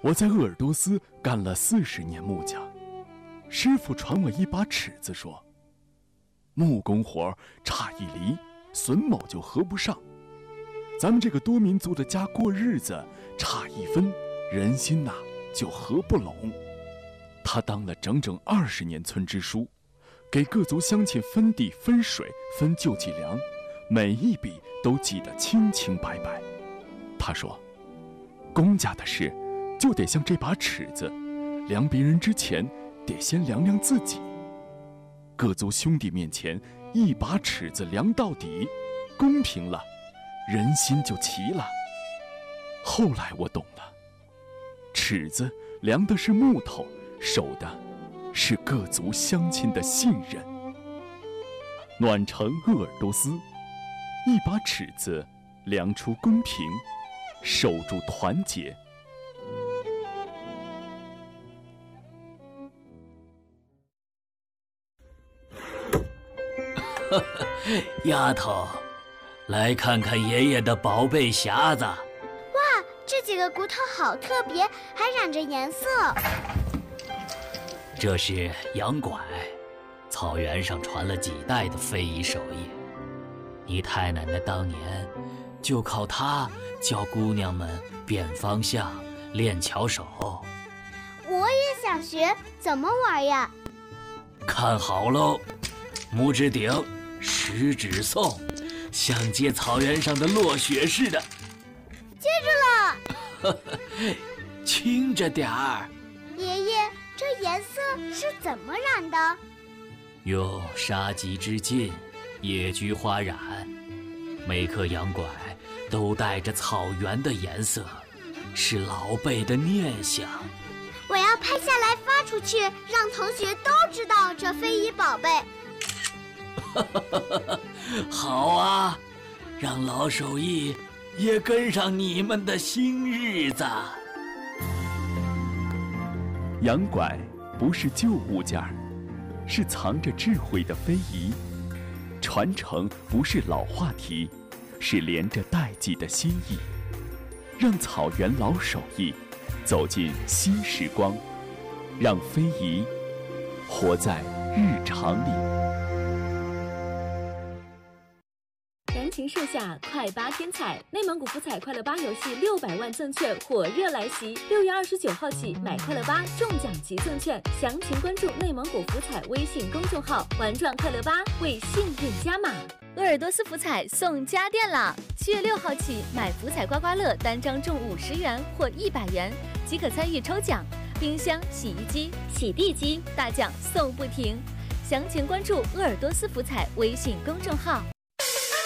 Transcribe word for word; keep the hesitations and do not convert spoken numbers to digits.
我在鄂尔多斯干了四十年木匠，师傅传我一把尺子，说：木工活差一厘，榫卯就合不上；咱们这个多民族的家过日子，差一分，人心呐、啊、就合不拢。他当了整整二十年村支书，给各族乡亲分地、分水、分救济粮，每一笔都记得清清白白。他说，公家的事就得像这把尺子，量别人之前得先量量自己。各族兄弟面前，一把尺子量到底，公平了，人心就齐了。后来我懂了，尺子量的是木头，守的是各族乡亲的信任。暖城鄂尔多斯，一把尺子量出公平，守住团结。 丫头，来看看爷爷的宝贝匣子。哇， 这几个骨头好特别，还染着颜色。 这是羊拐，草原上传了几代的非遗手艺。你太奶奶当年就靠它教姑娘们辨方向、练巧手。 我也想学，怎么玩呀？ 看好喽，拇指顶，食指送，像接草原上的落雪似的。 接住了。 轻着点儿。 爷爷，这颜色是怎么染的？ 用杀鸡之劲，野菊花染。每颗羊拐都带着草原的颜色，是老辈的念想。 我要拍下来发出去，让同学都知道这非遗宝贝。 好啊，让老手艺也跟上你们的新日子。 羊拐不是旧物件儿，是藏着智慧的非遗；传承不是老话题，是连着代际的心意。让草原老手艺走进新时光，让非遗活在日常里。 燃情盛夏，快八天彩！内蒙古福彩快乐八游戏六百万赠券火热来袭，六月二十九号起买快乐八中奖即赠券，详情关注内蒙古福彩微信公众号，玩转快乐八，为幸运加码。鄂尔多斯福彩送家电啦！七月六号起买福彩刮刮乐单张中五十元或一百元，即可参与抽奖，冰箱、洗衣机、洗地机大奖送不停。详情关注鄂尔多斯福彩微信公众号。